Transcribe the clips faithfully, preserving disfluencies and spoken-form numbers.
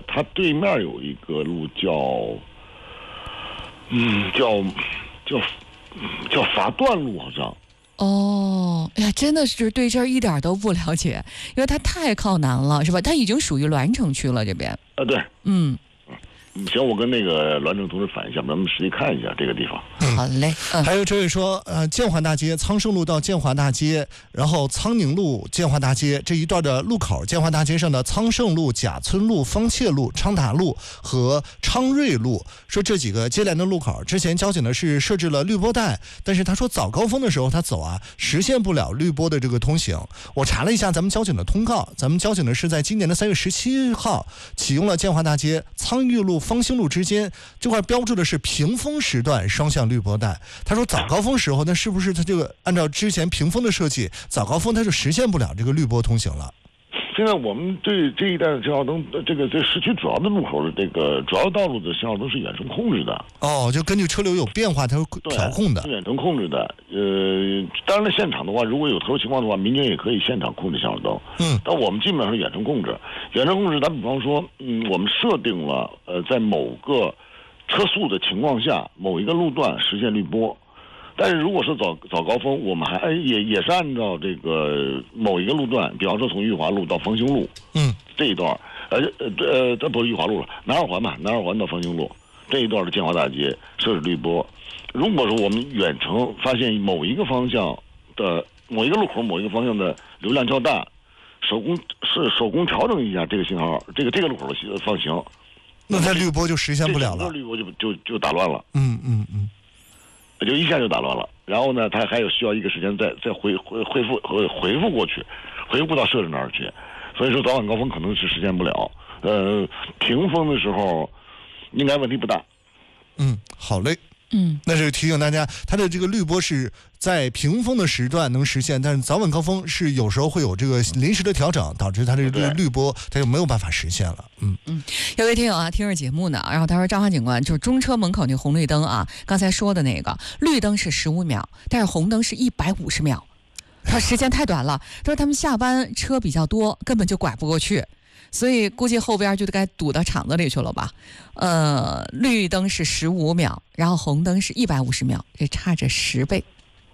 它对面有一个路叫，嗯，叫叫叫法段路好像。 哦，哎呀，真的是对这儿一点都不了解，因为它太靠南了，是吧？它已经属于栾城区了，这边。 啊，对， 嗯。 行，我跟那个栾城同志反映一下，咱们实际看一下这个地方。 嗯、好嘞。嗯、 还有这位说，呃，建华大街、苍圣路到建华大街，然后苍宁路、建华大街这一段的路口，建华大街上的苍圣路、贾村路、方切路、昌达路和昌瑞路，说这几个接连的路口，之前交警呢是设置了绿波带，但是他说早高峰的时候他走啊，实现不了绿波的这个通行。我查了一下咱们交警的通告，咱们交警呢是在今年的三月十七号启用了建华大街、苍玉路、方兴路之间这块标注的是屏风时段双向绿波带。他说早高峰时候，那是不是他这个按照之前屏风的设计，早高峰他就实现不了这个绿波通行了？ 现在我们对这一带的信号灯，这个在市区主要的路口的这个主要道路的信号灯是远程控制的。 哦，就根据车流有变化，它是调控的， 是远程控制的。呃，当然了，现场的话，如果有特殊情况的话，民警也可以现场控制信号灯。 嗯， 但我们基本上是远程控制。远程控制，打比方说，嗯，我们设定了，呃，在某个车速的情况下，某一个路段实现绿波。但是如果是早早高峰，我们还也也是按照这个某一个路段，比方说从裕华路到方兴路， 嗯， 这一段，呃呃呃，这不是裕华路了，南二环嘛，南二环到方兴路这一段的建华大街设置绿波。如果说我们远程发现某一个方向的某一个路口某一个方向的流量较大，手工是手工调整一下这个信号，这个这个路口的放行， 那它绿波就实现不了了， 绿波就就就打乱了。 嗯嗯嗯。 就一下就打乱了，然后呢，它还有需要一个时间再再回回恢复回回复过去，回复到设置那儿去，所以说早晚高峰可能是实现不了。呃，屏风的时候应该问题不大。 嗯，好嘞。 嗯， 那是提醒大家，它的这个绿波是在屏风的时段能实现，但是早晚高峰是有时候会有这个临时的调整，导致它这个绿波它就没有办法实现了。嗯嗯，有位听友啊听着节目呢，然后他说张华警官就是中车门口那红绿灯啊，刚才说的那个绿灯是十五秒，但是红灯是一百五十秒，他时间太短了，他说他们下班车比较多，根本就拐不过去。所以估计后边就该堵到厂子里去了吧？呃，绿灯是十五秒，然后红灯是一百五十秒，这差着十倍。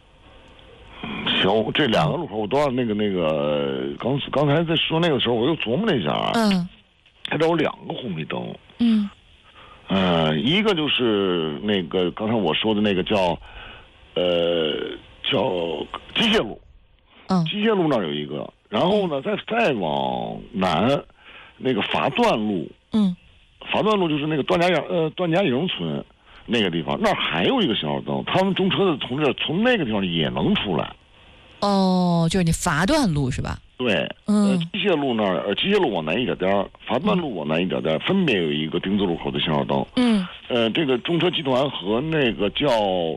行，这两个路口我都要那个那个，刚刚才在说那个时候，我又琢磨了一下啊， 嗯， 它这有两个红绿灯， 嗯， 呃，一个就是那个刚才我说的那个叫，呃，叫机械路， 嗯， 机械路那儿有一个。然后呢，再再往南，那个法段路， 嗯， 法段路就是那个段家营呃段家营村那个地方，那儿还有一个信号灯，他们中车的同志从那个地方也能出来。 哦，就是你法段路是吧？ 对， 嗯， 呃，机械路那儿，呃，机械路往南一点点儿，法段路往南一点点儿，分别有一个丁字路口的信号灯。 嗯， 呃，这个中车集团和那个叫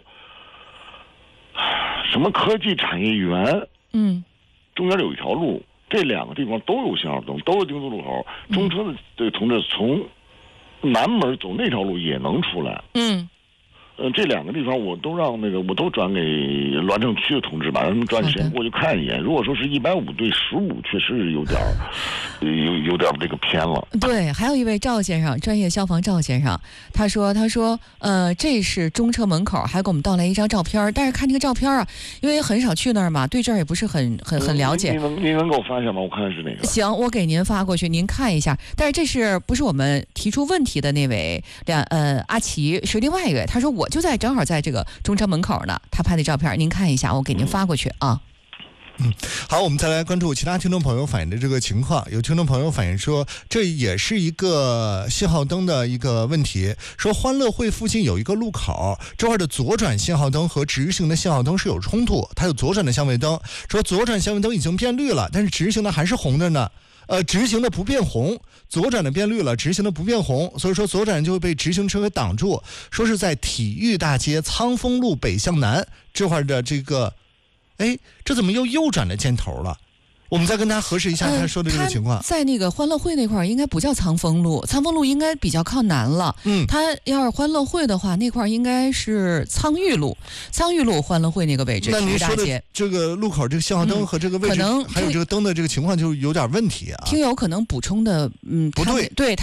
什么科技产业园， 嗯。 中间有一条路，这两个地方都有信号灯，都有丁字路口。中车的这个同志从南门走那条路也能出来。 嗯， 呃，这两个地方我都让那个我都转给栾城区的同志，把他们抓紧时间过去看一眼。如果说是一百五对十五，确实有点有有点这个偏了。 对，还有一位赵先生，专业消防赵先生，他说他说呃，这是中车门口，还给我们带来一张照片，但是看这个照片啊，因为很少去那儿嘛，对这儿也不是很很很了解。 您能您能给我发一下吗？我看看是哪个。 行，我给您发过去，您看一下。但是这是不是我们提出问题的那位两呃阿奇，是另外一位，他说我就在正好在这个中车门口呢，他拍的照片您看一下，我给您发过去啊。 嗯，好，我们再来关注其他听众朋友反映的这个情况。有听众朋友反映说，这也是一个信号灯的一个问题，说欢乐汇附近有一个路口，这块的左转信号灯和直行的信号灯是有冲突，它有左转的相位灯，说左转相位灯已经变绿了，但是直行的还是红的呢。呃，直行的不变红，左转的变绿了，直行的不变红，所以说左转就会被直行车给挡住。说是在体育大街苍丰路北向南这块的这个，哎，这怎么又右转的箭头了？我们再跟他核实一下他说的这个情况。 嗯、在那个欢乐汇那块儿应该不叫苍丰路，苍丰路应该比较靠南了。 嗯，他要是欢乐汇的话，那块儿应该是苍玉路，苍玉路欢乐汇那个位置。 那您说的这个路口这个信号灯和这个位置， 嗯、可能还有这个灯的这个情况就有点问题啊。 听友可能补充的，嗯， 不对， 对。